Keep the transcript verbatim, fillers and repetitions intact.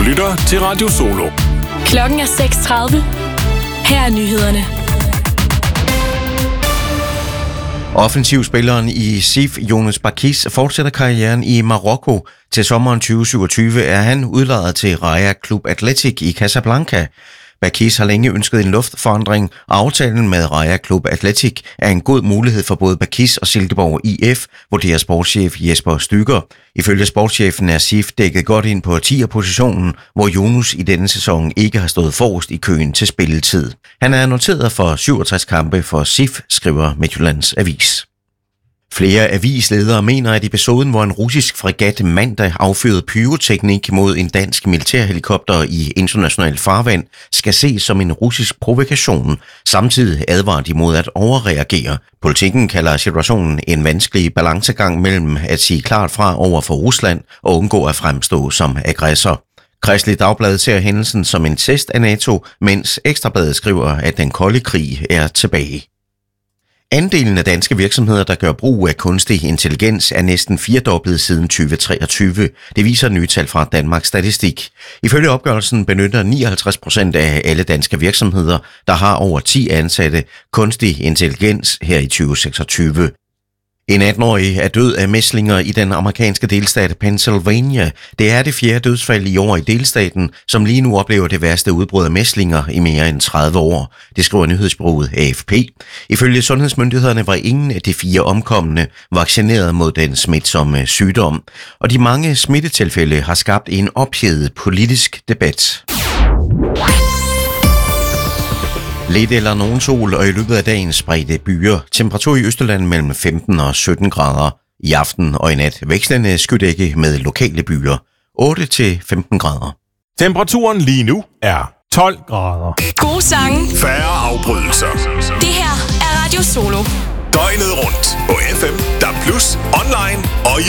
lytter til Radio Solo. Klokken er seks tredive. Her er nyhederne. Offensivspilleren i S I F, Younes Barkis, fortsætter karrieren i Marokko. Til sommeren tyve syvogtyve er han udlejet til Raja Club Athletic i Casablanca. Barkis har længe ønsket en luftforandring, og aftalen med Raja Club Athletic er en god mulighed for både Barkis og Silkeborg I F, vurderer sportschef Jesper Stygger. Ifølge sportschefen er S I F dækket godt ind på tier-positionen, hvor Younes i denne sæson ikke har stået forrest i køen til spilletid. Han er noteret for syvogtres kampe for S I F, skriver Midtjyllands Avis. Flere avisledere mener, at episoden, hvor en russisk fregat mandag affyrede pyroteknik mod en dansk militærhelikopter i international farvand, skal ses som en russisk provokation. Samtidig advarer de mod at overreagere. Politikken kalder situationen en vanskelig balancegang mellem at sige klart fra over for Rusland og undgå at fremstå som aggressor. Kristeligt Dagblad ser hændelsen som en test af NATO, mens Ekstrabladet skriver, at den kolde krig er tilbage. Andelen af danske virksomheder, der gør brug af kunstig intelligens, er næsten firedoblet siden tyve treogtyve. Det viser nye tal fra Danmarks Statistik. Ifølge opgørelsen benytter nioghalvtreds procent af alle danske virksomheder, der har over ti ansatte, kunstig intelligens her i tyve seksogtyve. En atten-årig er død af mæslinger i den amerikanske delstat Pennsylvania. Det er det fjerde dødsfald i år i delstaten, som lige nu oplever det værste udbrud af mæslinger i mere end tredive år. Det skriver nyhedsbureauet A F P. Ifølge sundhedsmyndighederne var ingen af de fire omkomne vaccineret mod den smitsomme sygdom. Og de mange smittetilfælde har skabt en ophedet politisk debat. Lidt eller nogen sol, og i løbet af dagen spredte byer. Temperatur i Østjylland mellem femten og sytten grader. I aften og i nat vekslende skydække med lokale byer. otte til femten grader. Temperaturen lige nu er tolv grader. Gode sange. Færre afbrydelser. Det her er Radio Solo. Døgnet rundt på F M, D A B plus, online og